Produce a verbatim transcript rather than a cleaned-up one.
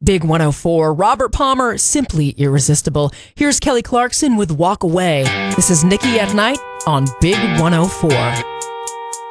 Big one oh four, Robert Palmer, Simply Irresistible. Here's Kelly Clarkson with Walk Away. This is Nikki at Night on Big one oh four.